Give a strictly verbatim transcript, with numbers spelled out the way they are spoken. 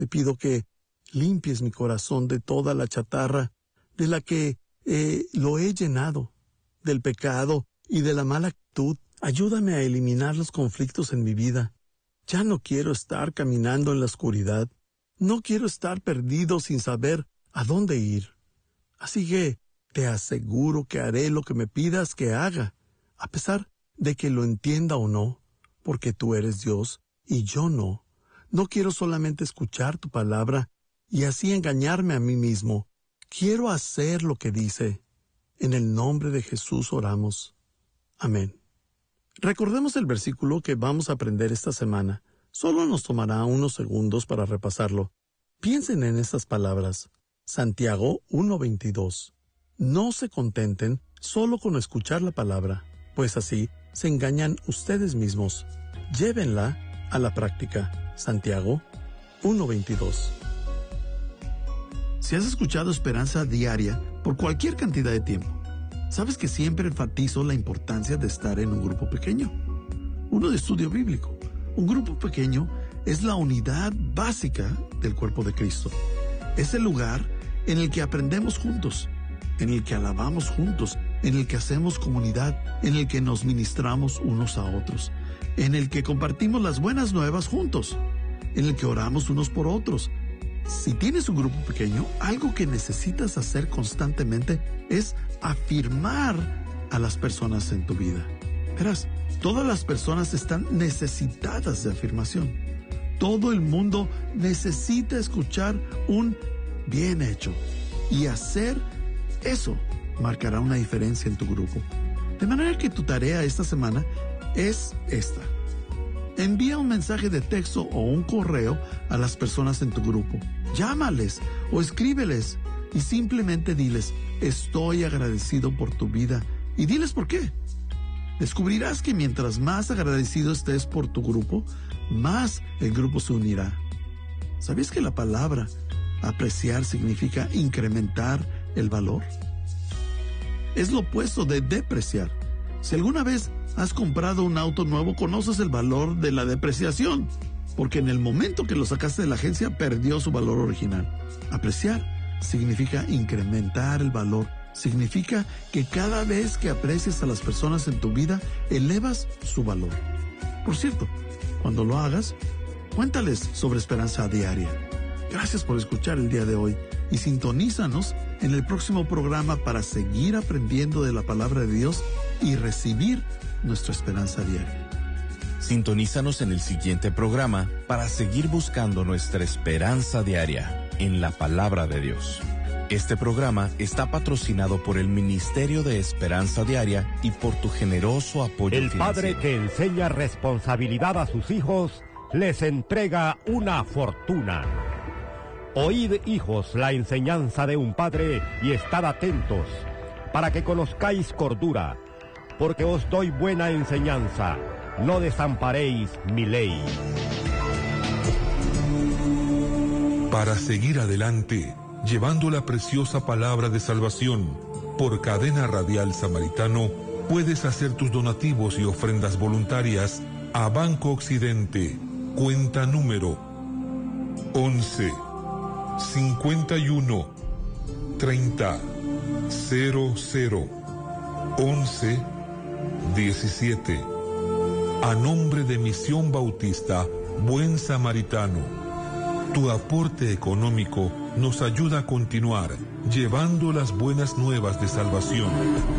Te pido que limpies mi corazón de toda la chatarra de la que eh, lo he llenado, del pecado y de la mala actitud. Ayúdame a eliminar los conflictos en mi vida. Ya no quiero estar caminando en la oscuridad. No quiero estar perdido sin saber a dónde ir. Así que te aseguro que haré lo que me pidas que haga, a pesar de que lo entienda o no, porque tú eres Dios y yo no. No quiero solamente escuchar tu palabra y así engañarme a mí mismo. Quiero hacer lo que dice. En el nombre de Jesús oramos. Amén. Recordemos el versículo que vamos a aprender esta semana. Solo nos tomará unos segundos para repasarlo. Piensen en estas palabras. Santiago uno veintidós. No se contenten solo con escuchar la palabra, pues así se engañan ustedes mismos. Llévenla a la práctica. Santiago uno veintidós. Si has escuchado Esperanza Diaria por cualquier cantidad de tiempo, sabes que siempre enfatizo la importancia de estar en un grupo pequeño. Uno de estudio bíblico. Un grupo pequeño es la unidad básica del cuerpo de Cristo. Es el lugar en el que aprendemos juntos, en el que alabamos juntos, en el que hacemos comunidad, en el que nos ministramos unos a otros, en el que compartimos las buenas nuevas juntos, en el que oramos unos por otros. Si tienes un grupo pequeño, algo que necesitas hacer constantemente es afirmar a las personas en tu vida. Verás, todas las personas están necesitadas de afirmación. Todo el mundo necesita escuchar un bien hecho. Y hacer eso marcará una diferencia en tu grupo. De manera que tu tarea esta semana es esta. Envía un mensaje de texto o un correo a las personas en tu grupo. Llámales o escríbeles y simplemente diles, estoy agradecido por tu vida. Y diles por qué. Descubrirás que mientras más agradecido estés por tu grupo, más el grupo se unirá. ¿Sabías que la palabra apreciar significa incrementar el valor? Es lo opuesto de depreciar. Si alguna vez has comprado un auto nuevo, conoces el valor de la depreciación, porque en el momento que lo sacaste de la agencia perdió su valor original. Apreciar significa incrementar el valor. Significa que cada vez que aprecias a las personas en tu vida, elevas su valor. Por cierto, cuando lo hagas, cuéntales sobre Esperanza Diaria. Gracias por escuchar el día de hoy y sintonízanos en el próximo programa para seguir aprendiendo de la palabra de Dios y recibir nuestra esperanza diaria. Sintonízanos en el siguiente programa para seguir buscando nuestra esperanza diaria en la palabra de Dios. Este programa está patrocinado por el Ministerio de Esperanza Diaria y por tu generoso apoyo El financiero. padre que enseña responsabilidad a sus hijos les entrega una fortuna. Oíd, hijos, la enseñanza de un padre y estad atentos, para que conozcáis cordura, porque os doy buena enseñanza, no desamparéis mi ley. Para seguir adelante, llevando la preciosa palabra de salvación, por Cadena Radial Samaritano, puedes hacer tus donativos y ofrendas voluntarias a Banco Occidente, cuenta número once, cincuenta y uno, treinta, cero cero, once, diecisiete. A nombre de Misión Bautista Buen Samaritano, tu aporte económico nos ayuda a continuar llevando las buenas nuevas de salvación.